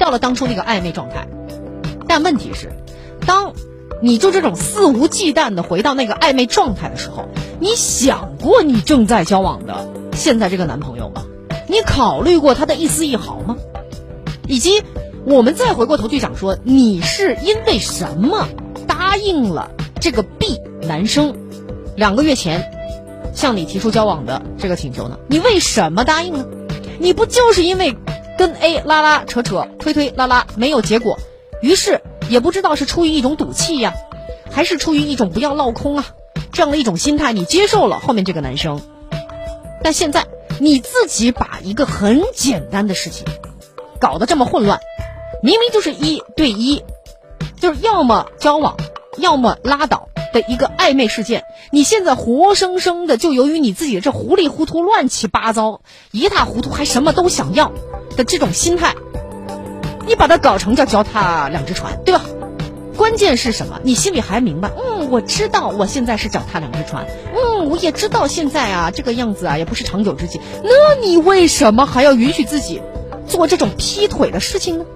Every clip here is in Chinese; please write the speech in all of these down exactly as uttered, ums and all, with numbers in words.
到了当初那个暧昧状态。但问题是，当你就这种肆无忌惮的回到那个暧昧状态的时候，你想过你正在交往的现在这个男朋友吗？你考虑过他的一丝一毫吗？以及我们再回过头去讲说，你是因为什么答应了这个 B 男生两个月前向你提出交往的这个请求呢？你为什么答应呢？你不就是因为跟 A 拉拉扯扯推推拉拉没有结果，于是也不知道是出于一种赌气呀，还是出于一种不要落空啊这样的一种心态，你接受了后面这个男生。但现在你自己把一个很简单的事情搞得这么混乱，明明就是一对一，就是要么交往要么拉倒的一个暧昧事件，你现在活生生的就由于你自己这糊里糊涂乱七八糟一塌糊涂还什么都想要的这种心态，你把它搞成叫脚踏两只船，对吧？关键是什么？你心里还明白，嗯，我知道我现在是脚踏两只船，嗯，我也知道现在啊这个样子啊也不是长久之计，那你为什么还要允许自己做这种劈腿的事情呢？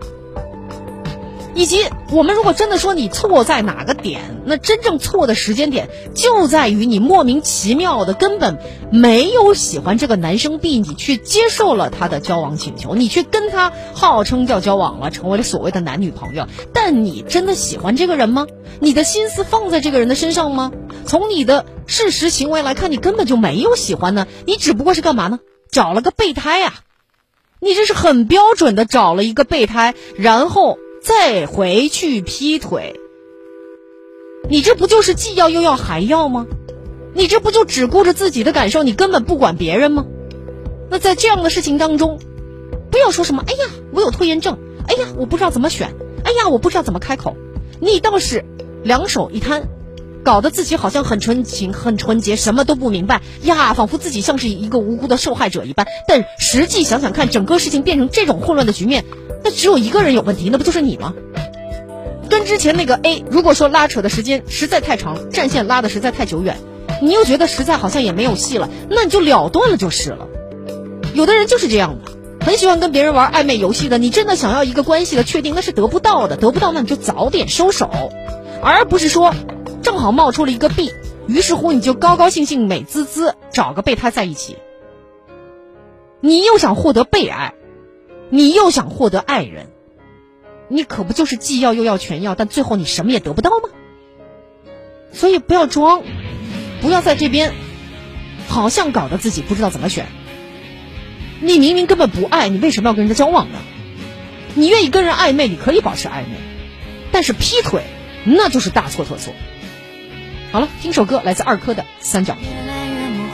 以及我们如果真的说你错在哪个点，那真正错的时间点就在于你莫名其妙的根本没有喜欢这个男生 B， 你去接受了他的交往请求，你去跟他号称叫交往了，成为了所谓的男女朋友，但你真的喜欢这个人吗？你的心思放在这个人的身上吗？从你的事实行为来看，你根本就没有喜欢呢，你只不过是干嘛呢？找了个备胎啊，你这是很标准的找了一个备胎，然后再回去劈腿，你这不就是既要又要还要吗？你这不就只顾着自己的感受，你根本不管别人吗？那在这样的事情当中，不要说什么哎呀我有拖延症，哎呀我不知道怎么选，哎呀我不知道怎么开口，你倒是两手一摊，搞得自己好像很纯情很纯洁，什么都不明白呀，仿佛自己像是一个无辜的受害者一般。但实际想想看，整个事情变成这种混乱的局面，那只有一个人有问题，那不就是你吗？跟之前那个 A 如果说拉扯的时间实在太长，战线拉的实在太久远，你又觉得实在好像也没有戏了，那你就了断了就是了。有的人就是这样的，很喜欢跟别人玩暧昧游戏的，你真的想要一个关系的确定，那是得不到的，得不到那你就早点收手，而不是说正好冒出了一个 B， 于是乎你就高高兴兴美滋滋找个备胎在一起。你又想获得被爱，你又想获得爱人，你可不就是既要又要全要，但最后你什么也得不到吗？所以不要装，不要在这边好像搞得自己不知道怎么选。你明明根本不爱，你为什么要跟人家交往呢？你愿意跟人暧昧，你可以保持暧昧，但是劈腿那就是大错特错。好了，听首歌，来自二珂的三角。